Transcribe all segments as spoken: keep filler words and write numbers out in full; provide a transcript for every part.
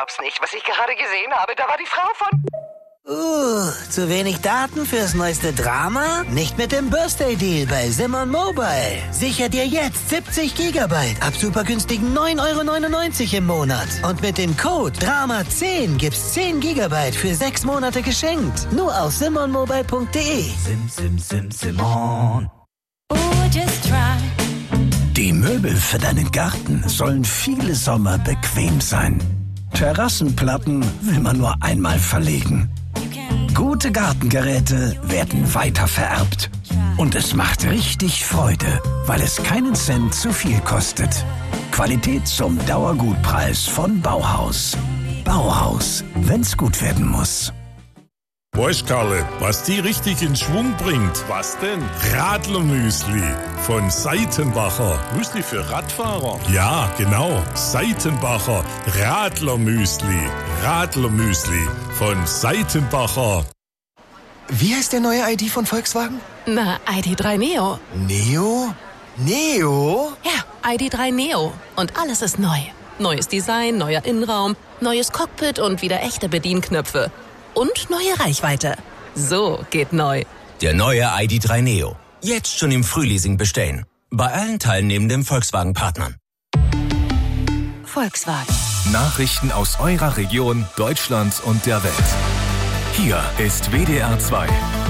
glaub's nicht. Was ich gerade gesehen habe, da war die Frau von... Uh, zu wenig Daten fürs neueste Drama? Nicht mit dem Birthday-Deal bei Simon Mobile. Sicher dir jetzt siebzig Gigabyte ab super günstigen neun Euro neunundneunzig im Monat. Und mit dem Code Drama zehn gibt's zehn Gigabyte für sechs Monate geschenkt. Nur auf simon mobile punkt de. Sim, sim, sim, Simon. Oh, just try. Die Möbel für deinen Garten sollen viele Sommer bequem sein. Terrassenplatten will man nur einmal verlegen. Gute Gartengeräte werden weiter vererbt. Und es macht richtig Freude, weil es keinen Cent zu viel kostet. Qualität zum Dauergutpreis von Bauhaus. Bauhaus, wenn's gut werden muss. Weißt, Karle, was die richtig in Schwung bringt? Was denn? Radlermüsli von Seitenbacher. Müsli für Radfahrer? Ja, genau. Seitenbacher Radlermüsli. Radlermüsli von Seitenbacher. Wie heißt der neue I D von Volkswagen? Na, I D drei Neo. Neo? Neo? Ja, I D drei Neo. Und alles ist neu. Neues Design, neuer Innenraum, neues Cockpit und wieder echte Bedienknöpfe. Und neue Reichweite. So geht neu. Der neue I D drei Neo. Jetzt schon im Frühleasing bestellen. Bei allen teilnehmenden Volkswagen-Partnern. Volkswagen. Nachrichten aus eurer Region, Deutschland und der Welt. Hier ist W D R zwei.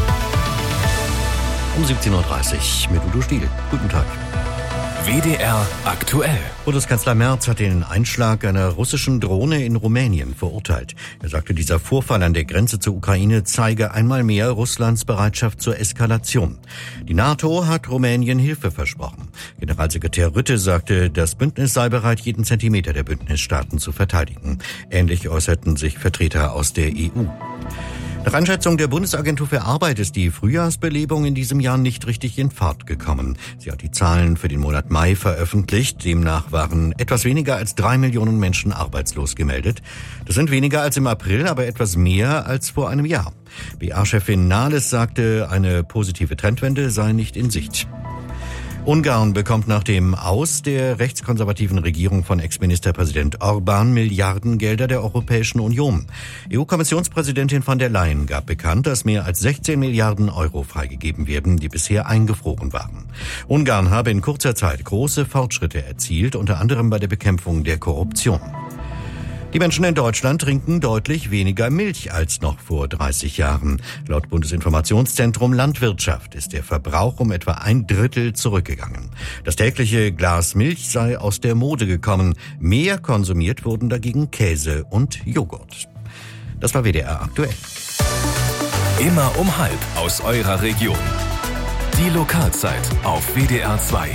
Um siebzehn Uhr dreißig mit Udo Stiel. Guten Tag. W D R aktuell. Bundeskanzler Merz hat den Einschlag einer russischen Drohne in Rumänien verurteilt. Er sagte, dieser Vorfall an der Grenze zur Ukraine zeige einmal mehr Russlands Bereitschaft zur Eskalation. Die NATO hat Rumänien Hilfe versprochen. Generalsekretär Rutte sagte, das Bündnis sei bereit, jeden Zentimeter der Bündnisstaaten zu verteidigen. Ähnlich äußerten sich Vertreter aus der E U. Nach Einschätzung der Bundesagentur für Arbeit ist die Frühjahrsbelebung in diesem Jahr nicht richtig in Fahrt gekommen. Sie hat die Zahlen für den Monat Mai veröffentlicht. Demnach waren etwas weniger als drei Millionen Menschen arbeitslos gemeldet. Das sind weniger als im April, aber etwas mehr als vor einem Jahr. B A-Chefin Nahles sagte, eine positive Trendwende sei nicht in Sicht. Ungarn bekommt nach dem Aus der rechtskonservativen Regierung von Ex-Ministerpräsident Orbán Milliardengelder der Europäischen Union. E U-Kommissionspräsidentin von der Leyen gab bekannt, dass mehr als sechzehn Milliarden Euro freigegeben werden, die bisher eingefroren waren. Ungarn habe in kurzer Zeit große Fortschritte erzielt, unter anderem bei der Bekämpfung der Korruption. Die Menschen in Deutschland trinken deutlich weniger Milch als noch vor dreißig Jahren. Laut Bundesinformationszentrum Landwirtschaft ist der Verbrauch um etwa ein Drittel zurückgegangen. Das tägliche Glas Milch sei aus der Mode gekommen. Mehr konsumiert wurden dagegen Käse und Joghurt. Das war W D R aktuell. Immer um halb aus eurer Region. Die Lokalzeit auf W D R zwei.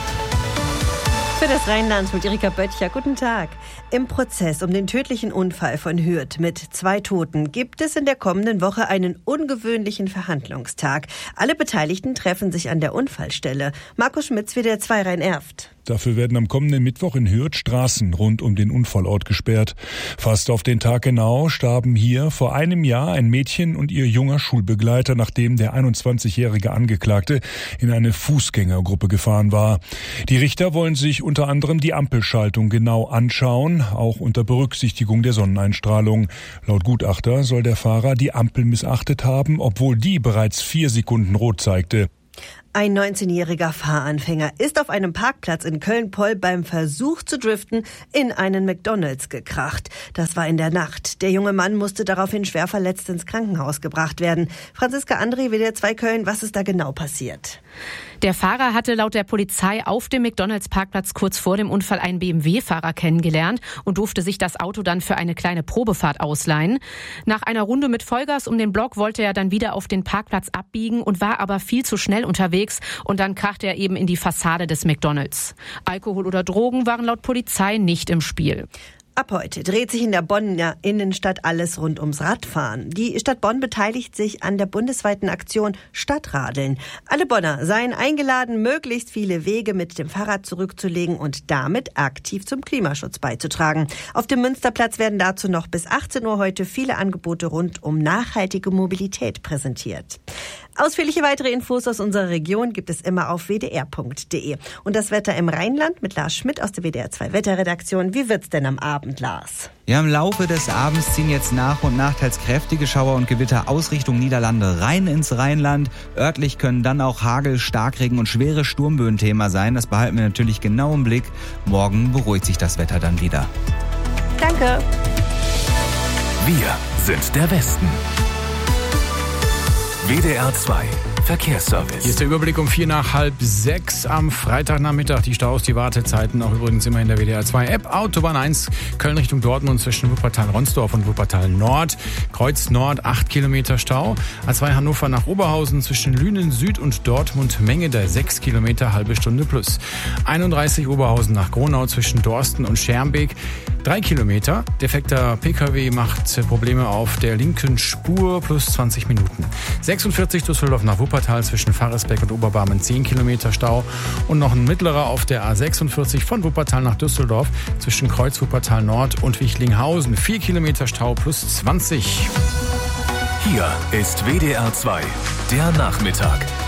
Für das Rheinland mit Erika Böttcher. Guten Tag. Im Prozess um den tödlichen Unfall von Hürth mit zwei Toten gibt es in der kommenden Woche einen ungewöhnlichen Verhandlungstag. Alle Beteiligten treffen sich an der Unfallstelle. Markus Schmitz, W D R zwei Rhein-Erft. Dafür werden am kommenden Mittwoch in Hürth Straßen rund um den Unfallort gesperrt. Fast auf den Tag genau starben hier vor einem Jahr ein Mädchen und ihr junger Schulbegleiter, nachdem der einundzwanzigjährige Angeklagte in eine Fußgängergruppe gefahren war. Die Richter wollen sich unter anderem die Ampelschaltung genau anschauen, auch unter Berücksichtigung der Sonneneinstrahlung. Laut Gutachter soll der Fahrer die Ampel missachtet haben, obwohl die bereits vier Sekunden rot zeigte. Ein neunzehnjähriger Fahranfänger ist auf einem Parkplatz in Köln-Poll beim Versuch zu driften in einen McDonald's gekracht. Das war in der Nacht. Der junge Mann musste daraufhin schwer verletzt ins Krankenhaus gebracht werden. Franziska André, W D R zwei Köln, was ist da genau passiert? Der Fahrer hatte laut der Polizei auf dem McDonald's-Parkplatz kurz vor dem Unfall einen B M W-Fahrer kennengelernt und durfte sich das Auto dann für eine kleine Probefahrt ausleihen. Nach einer Runde mit Vollgas um den Block wollte er dann wieder auf den Parkplatz abbiegen und war aber viel zu schnell unterwegs und dann krachte er eben in die Fassade des McDonald's. Alkohol oder Drogen waren laut Polizei nicht im Spiel. Ab heute dreht sich in der Bonner Innenstadt alles rund ums Radfahren. Die Stadt Bonn beteiligt sich an der bundesweiten Aktion Stadtradeln. Alle Bonner seien eingeladen, möglichst viele Wege mit dem Fahrrad zurückzulegen und damit aktiv zum Klimaschutz beizutragen. Auf dem Münsterplatz werden dazu noch bis achtzehn Uhr heute viele Angebote rund um nachhaltige Mobilität präsentiert. Ausführliche weitere Infos aus unserer Region gibt es immer auf w d r punkt d e. Und das Wetter im Rheinland mit Lars Schmidt aus der W D R zwei Wetterredaktion. Wie wird's denn am Abend, Lars? Ja, im Laufe des Abends ziehen jetzt nach und nach teils kräftige Schauer und Gewitter aus Richtung Niederlande rein ins Rheinland. Örtlich können dann auch Hagel, Starkregen und schwere Sturmböen Thema sein. Das behalten wir natürlich genau im Blick. Morgen beruhigt sich das Wetter dann wieder. Danke. Wir sind der Westen. W D R zwei Verkehrsservice. Hier ist der Überblick um vier nach halb sechs am Freitagnachmittag. Die Staus, die Wartezeiten auch übrigens immer in der W D R zwei App. Autobahn eins, Köln Richtung Dortmund zwischen Wuppertal-Ronsdorf und Wuppertal-Nord. Kreuz Nord, acht Kilometer Stau. A zwei Hannover nach Oberhausen zwischen Lünen Süd und Dortmund Menge der sechs Kilometer, halbe Stunde plus. einunddreißig Oberhausen nach Gronau zwischen Dorsten und Schermbeek. Drei Kilometer. Defekter P K W macht Probleme auf der linken Spur plus zwanzig Minuten. sechsundvierzig Düsseldorf nach Wuppertal zwischen Faresbeck und Oberbarmen zehn Kilometer Stau. Und noch ein mittlerer auf der A sechsundvierzig von Wuppertal nach Düsseldorf zwischen Kreuz Wuppertal Nord und Wichlinghausen. vier Kilometer Stau plus zwanzig. Hier ist W D R zwei, der Nachmittag.